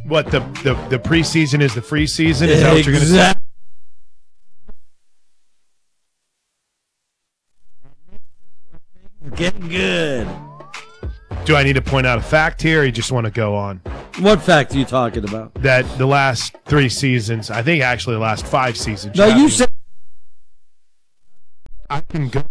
What the preseason is the free season? Is that what you're going to say? Getting good. Do I need to point out a fact here, or you just want to go on? What fact are you talking about? That the last 3 seasons, I think actually the last 5 seasons. No, you said I can go.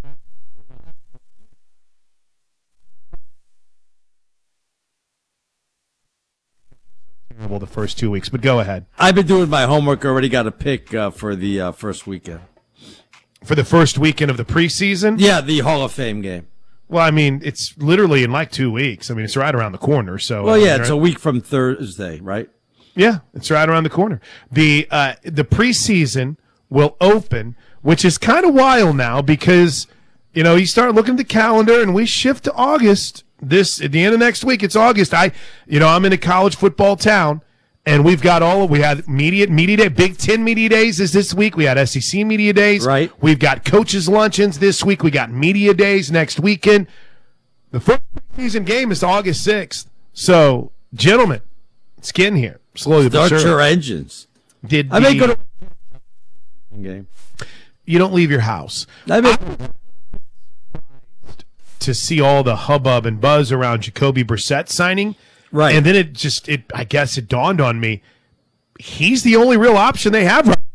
Terrible the first 2 weeks, but go ahead. I've been doing my homework. Already got a pick for the first weekend. For the first weekend of the preseason? Yeah, the Hall of Fame game. Well, I mean, it's literally in like 2 weeks. I mean, it's right around the corner. So, well, yeah, it's a week from Thursday, right? Yeah, it's right around the corner. The preseason will open, which is kind of wild now because, you start looking at the calendar and we shift to August. At the end of next week, it's August. I'm in a college football town. And we had media day, Big Ten media days is this week. We had SEC media days. Right. We've got coaches luncheons this week. We got media days next weekend. The first season game is August 6th. So, gentlemen, it's getting here. Slowly but surely. Start your engines. I may go to game. You don't leave your house. To see all the hubbub and buzz around Jacoby Brissett signing. Right. And then I guess it dawned on me, he's the only real option they have right